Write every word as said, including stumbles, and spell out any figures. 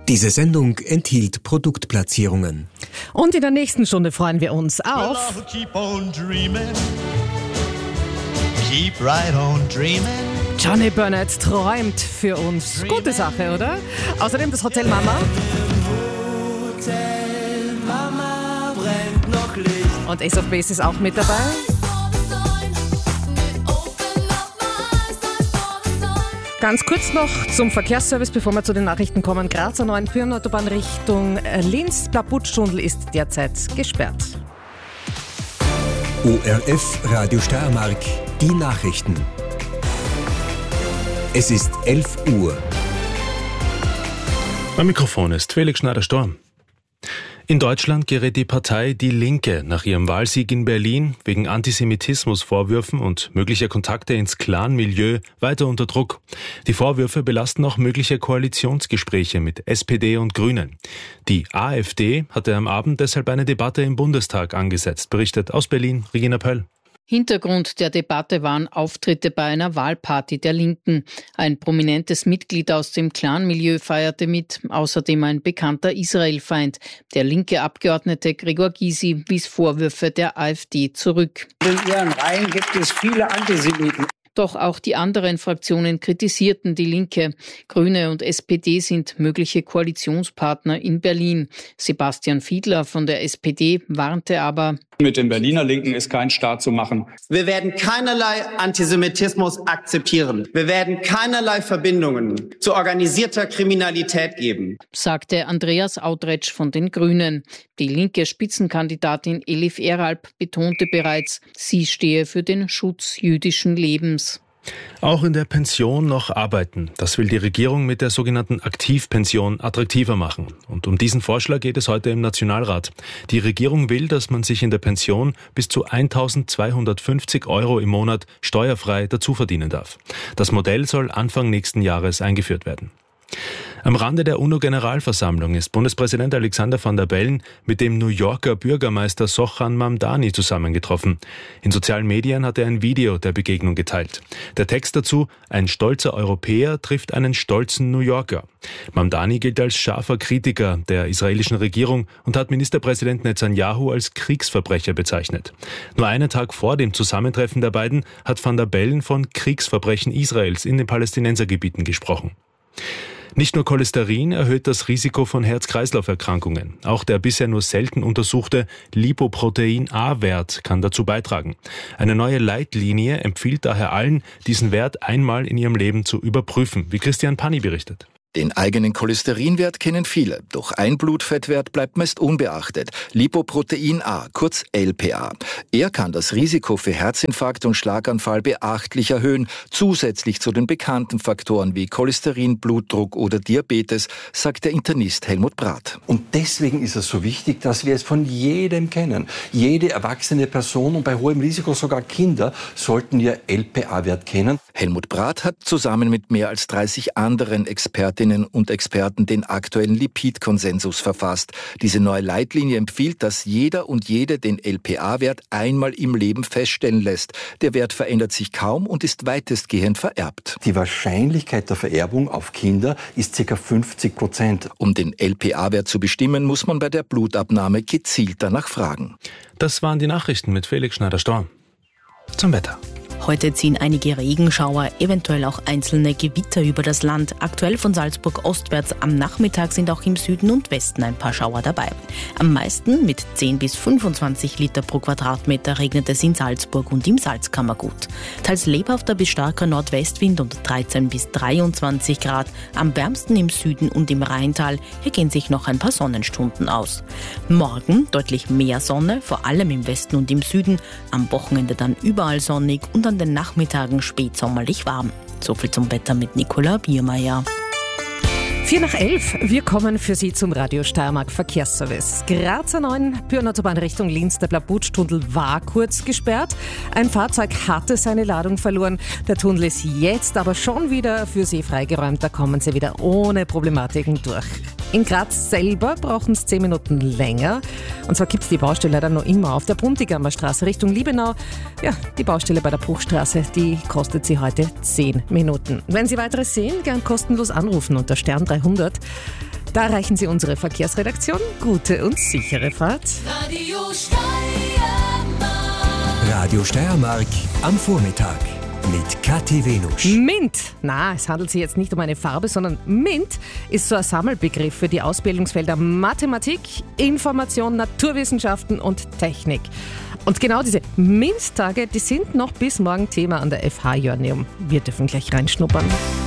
Diese Sendung enthielt Produktplatzierungen. Und in der nächsten Stunde freuen wir uns auf... Well, keep on dreaming. Keep right on dreaming. Johnny Burnett träumt für uns. Gute Sache, oder? Außerdem das Hotel Mama. Hotel Mama brennt noch Licht. Und Ace of Base ist auch mit dabei. Ganz kurz noch zum Verkehrsservice, bevor wir zu den Nachrichten kommen. Grazer neuen Pyreneenautobahn Richtung Linz. Blabutschtunnel ist derzeit gesperrt. O R F Radio Steiermark, die Nachrichten. Es ist elf Uhr. Am Mikrofon ist Felix Schneider-Storm. In Deutschland gerät die Partei Die Linke nach ihrem Wahlsieg in Berlin wegen Antisemitismusvorwürfen und möglicher Kontakte ins Clan-Milieu weiter unter Druck. Die Vorwürfe belasten auch mögliche Koalitionsgespräche mit S P D und Grünen. Die AfD hatte am Abend deshalb eine Debatte im Bundestag angesetzt, berichtet aus Berlin Regina Pöll. Hintergrund der Debatte waren Auftritte bei einer Wahlparty der Linken. Ein prominentes Mitglied aus dem Clan-Milieu feierte mit, außerdem ein bekannter Israel-Feind. Der linke Abgeordnete Gregor Gysi wies Vorwürfe der AfD zurück. In ihren Reihen gibt es viele Antisemiten. Doch auch die anderen Fraktionen kritisierten die Linke. Grüne und S P D sind mögliche Koalitionspartner in Berlin. Sebastian Fiedler von der S P D warnte aber: Mit den Berliner Linken ist kein Staat zu machen. Wir werden keinerlei Antisemitismus akzeptieren. Wir werden keinerlei Verbindungen zu organisierter Kriminalität geben, sagte Andreas Autretsch von den Grünen. Die linke Spitzenkandidatin Elif Eralp betonte bereits, sie stehe für den Schutz jüdischen Lebens. Auch in der Pension noch arbeiten. Das will die Regierung mit der sogenannten Aktivpension attraktiver machen. Und um diesen Vorschlag geht es heute im Nationalrat. Die Regierung will, dass man sich in der Pension bis zu eintausendzweihundertfünfzig Euro im Monat steuerfrei dazu verdienen darf. Das Modell soll Anfang nächsten Jahres eingeführt werden. Am Rande der UNO-Generalversammlung ist Bundespräsident Alexander Van der Bellen mit dem New Yorker Bürgermeister Zohran Mamdani zusammengetroffen. In sozialen Medien hat er ein Video der Begegnung geteilt. Der Text dazu: Ein stolzer Europäer trifft einen stolzen New Yorker. Mamdani gilt als scharfer Kritiker der israelischen Regierung und hat Ministerpräsident Netanyahu als Kriegsverbrecher bezeichnet. Nur einen Tag vor dem Zusammentreffen der beiden hat Van der Bellen von Kriegsverbrechen Israels in den Palästinensergebieten gesprochen. Nicht nur Cholesterin erhöht das Risiko von Herz-Kreislauf-Erkrankungen. Auch der bisher nur selten untersuchte Lipoprotein-A-Wert kann dazu beitragen. Eine neue Leitlinie empfiehlt daher allen, diesen Wert einmal in ihrem Leben zu überprüfen, wie Christian Panni berichtet. Den eigenen Cholesterinwert kennen viele, doch ein Blutfettwert bleibt meist unbeachtet. Lipoprotein A, kurz L P A. Er kann das Risiko für Herzinfarkt und Schlaganfall beachtlich erhöhen, zusätzlich zu den bekannten Faktoren wie Cholesterin, Blutdruck oder Diabetes, sagt der Internist Helmut Brath. Und deswegen ist es so wichtig, dass wir es von jedem kennen. Jede erwachsene Person und bei hohem Risiko sogar Kinder sollten ihr L P A-Wert kennen. Helmut Brath hat zusammen mit mehr als dreißig anderen Expertinnen und Experten den aktuellen Lipidkonsensus verfasst. Diese neue Leitlinie empfiehlt, dass jeder und jede den L P A-Wert einmal im Leben feststellen lässt. Der Wert verändert sich kaum und ist weitestgehend vererbt. Die Wahrscheinlichkeit der Vererbung auf Kinder ist ca. fünfzig Prozent. Um den L P A-Wert zu bestimmen, muss man bei der Blutabnahme gezielt danach fragen. Das waren die Nachrichten mit Felix Schneider-Storm. Zum Wetter. Heute ziehen einige Regenschauer, eventuell auch einzelne Gewitter über das Land. Aktuell von Salzburg ostwärts. Am Nachmittag sind auch im Süden und Westen ein paar Schauer dabei. Am meisten mit zehn bis fünfundzwanzig Liter pro Quadratmeter regnet es in Salzburg und im Salzkammergut. Teils lebhafter bis starker Nordwestwind und dreizehn bis dreiundzwanzig Grad. Am wärmsten im Süden und im Rheintal. Hier gehen sich noch ein paar Sonnenstunden aus. Morgen deutlich mehr Sonne, vor allem im Westen und im Süden. Am Wochenende dann überall sonnig und an den Nachmittagen spätsommerlich warm. So viel zum Wetter mit Nicola Biermeier. Vier nach elf. Wir kommen für Sie zum Radio Steiermark Verkehrsservice. Grazer neuen Pyreneenautobahn Richtung Linz. Der Blabutschtunnel war kurz gesperrt. Ein Fahrzeug hatte seine Ladung verloren. Der Tunnel ist jetzt aber schon wieder für Sie freigeräumt. Da kommen Sie wieder ohne Problematiken durch. In Graz selber brauchen es zehn Minuten länger. Und zwar gibt es die Baustelle leider noch immer auf der Bruntigamer Straße Richtung Liebenau. Ja, die Baustelle bei der Bruchstraße, die kostet Sie heute zehn Minuten. Wenn Sie weiteres sehen, gern kostenlos anrufen unter Stern dreihundert. Da erreichen Sie unsere Verkehrsredaktion. Gute und sichere Fahrt. Radio Steiermark. Radio Steiermark am Vormittag mit Kathi Venusch. MINT, na, es handelt sich jetzt nicht um eine Farbe, sondern MINT ist so ein Sammelbegriff für die Ausbildungsfelder Mathematik, Information, Naturwissenschaften und Technik. Und genau diese MINT-Tage, die sind noch bis morgen Thema an der F H Joanneum. Wir dürfen gleich reinschnuppern.